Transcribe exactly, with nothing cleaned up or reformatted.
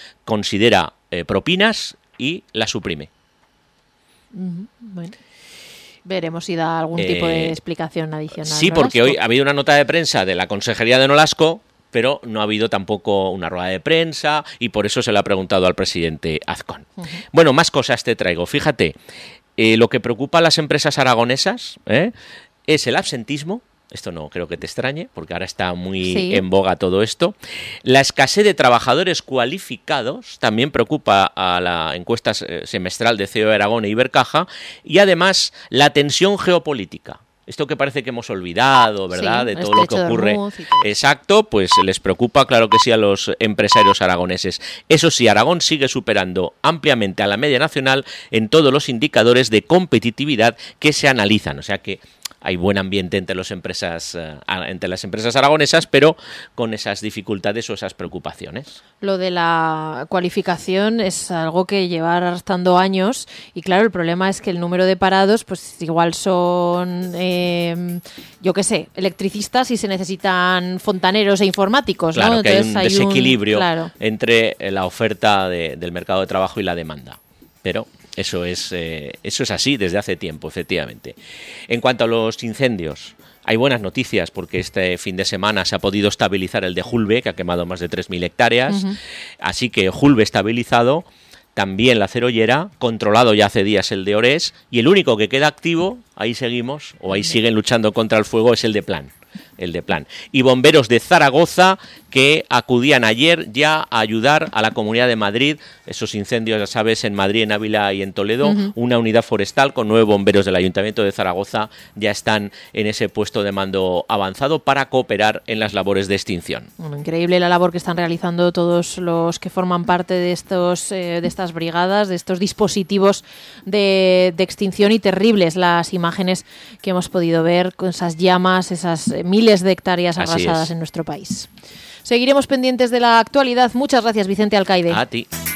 considera eh, propinas y la suprime. Uh-huh. Bueno. Veremos si da algún tipo eh, de explicación adicional. Sí, porque hoy ha habido una nota de prensa de la Consejería de Nolasco, pero no ha habido tampoco una rueda de prensa y por eso se le ha preguntado al presidente Azcón. Uh-huh. Bueno, más cosas te traigo. Fíjate, eh, lo que preocupa a las empresas aragonesas ¿eh? es el absentismo. Esto no creo que te extrañe, porque ahora está muy sí. en boga todo esto. La escasez de trabajadores cualificados también preocupa a la encuesta semestral de C E O Aragón e Ibercaja. Y además, la tensión geopolítica. Esto que parece que hemos olvidado, ¿verdad? Sí, de todo lo que ocurre. Exacto, pues les preocupa, claro que sí, a los empresarios aragoneses. Eso sí, Aragón sigue superando ampliamente a la media nacional en todos los indicadores de competitividad que se analizan. O sea que hay buen ambiente entre las empresas uh, entre las empresas aragonesas, pero con esas dificultades o esas preocupaciones. Lo de la cualificación es algo que lleva arrastrando años y claro, el problema es que el número de parados pues igual son eh, yo qué sé, electricistas y se necesitan fontaneros e informáticos, claro, ¿no? Que Entonces, hay un desequilibrio un, claro. entre la oferta de, del mercado de trabajo y la demanda, pero Eso es, eh, eso es así desde hace tiempo, efectivamente. En cuanto a los incendios, hay buenas noticias porque este fin de semana se ha podido estabilizar el de Julbe, que ha quemado más de tres mil hectáreas. Uh-huh. Así que Julbe estabilizado, también la Cerollera, controlado ya hace días el de Orés, y el único que queda activo, ahí seguimos, o ahí siguen luchando contra el fuego, es el de Plan. El de Plan. Y bomberos de Zaragoza que acudían ayer ya a ayudar a la Comunidad de Madrid, esos incendios, ya sabes, en Madrid, en Ávila y en Toledo, uh-huh. una unidad forestal con nueve bomberos del Ayuntamiento de Zaragoza ya están en ese puesto de mando avanzado para cooperar en las labores de extinción. Bueno, increíble la labor que están realizando todos los que forman parte de estos eh, de estas brigadas, de estos dispositivos de, de extinción, y terribles las imágenes que hemos podido ver con esas llamas, esas eh, miles de hectáreas arrasadas en nuestro país. Seguiremos pendientes de la actualidad. Muchas gracias, Vicente Alcaide. A ti.